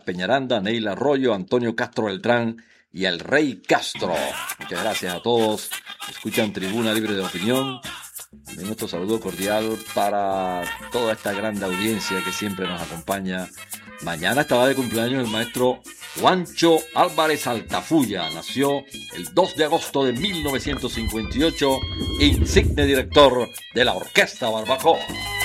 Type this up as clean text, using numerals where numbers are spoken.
Peñaranda, Neila Arroyo, Antonio Castro Beltrán y el Rey Castro. Muchas gracias a todos. Escuchan Tribuna Libre de Opinión. Y nuestro saludo cordial para toda esta gran audiencia que siempre nos acompaña. Mañana estaba de cumpleaños el maestro Juancho Álvarez Altafulla. Nació el 2 de agosto de 1958, insigne director de la Orquesta Barbacoa.